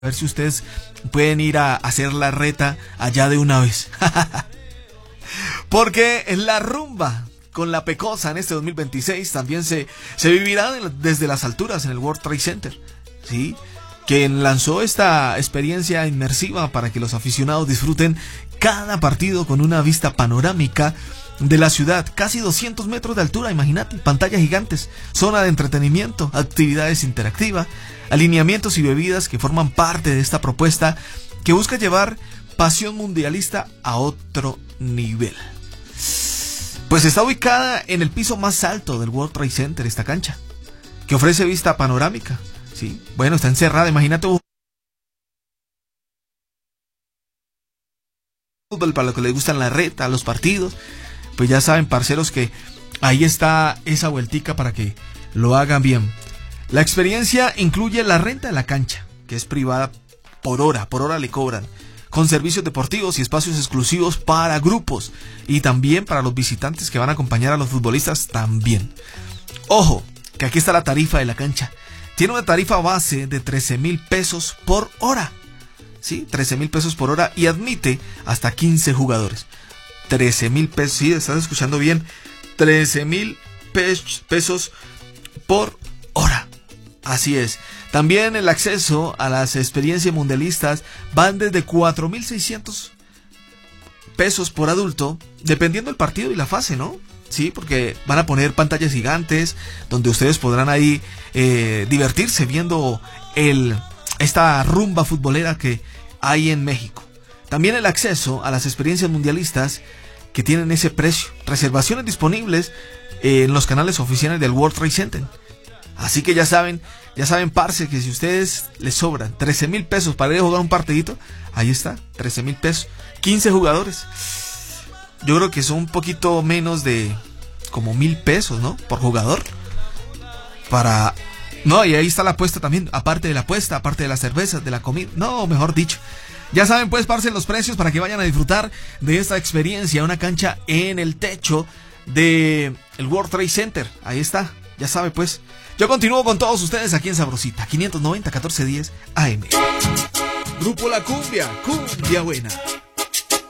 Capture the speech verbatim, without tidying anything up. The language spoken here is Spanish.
A ver si ustedes pueden ir a hacer la reta allá de una vez. Porque la rumba con la Pecosa en este dos mil veintiséis también se, se vivirá desde las alturas en el World Trade Center, ¿sí? Quien lanzó esta experiencia inmersiva para que los aficionados disfruten cada partido con una vista panorámica de la ciudad, casi doscientos metros de altura, imagínate, pantallas gigantes, zona de entretenimiento, actividades interactivas, alineamientos y bebidas que forman parte de esta propuesta que busca llevar pasión mundialista a otro nivel. Pues está ubicada en el piso más alto del World Trade Center, esta cancha, que ofrece vista panorámica, ¿sí? Bueno, está encerrada, imagínate un fútbol para los que les gustan la reta, los partidos. Pues ya saben, parceros, que ahí está esa vueltica para que lo hagan bien. La experiencia incluye la renta de la cancha, que es privada por hora, por hora le cobran, con servicios deportivos y espacios exclusivos para grupos y también para los visitantes que van a acompañar a los futbolistas también. Ojo, que aquí está la tarifa de la cancha. Tiene una tarifa base de trece mil pesos por hora. Sí, trece mil pesos por hora y admite hasta quince jugadores. trece mil pesos, sí, estás escuchando bien, trece mil pesos por hora. Así es. También el acceso a las experiencias mundialistas van desde cuatro mil seiscientos pesos por adulto, dependiendo del partido y la fase, ¿no? Sí, porque van a poner pantallas gigantes donde ustedes podrán ahí eh, divertirse viendo el, esta rumba futbolera que hay en México. También el acceso a las experiencias mundialistas que tienen ese precio. Reservaciones disponibles eh, en los canales oficiales del World Trade Center. Así que ya saben, ya saben, parce, que si ustedes les sobran trece mil pesos para ir a jugar un partidito, ahí está, trece mil pesos, quince jugadores. Yo creo que son un poquito menos de como mil pesos, ¿no? Por jugador. Para... No, y ahí está la apuesta también, aparte de la apuesta, aparte de las cervezas, de la comida, no, mejor dicho. Ya saben, pues, parce, los precios para que vayan a disfrutar de esta experiencia, una cancha en el techo de el World Trade Center. Ahí está, ya sabe, pues. Yo continúo con todos ustedes aquí en Sabrosita, quinientos noventa, catorce diez A M. Grupo La Cumbia, cumbia buena.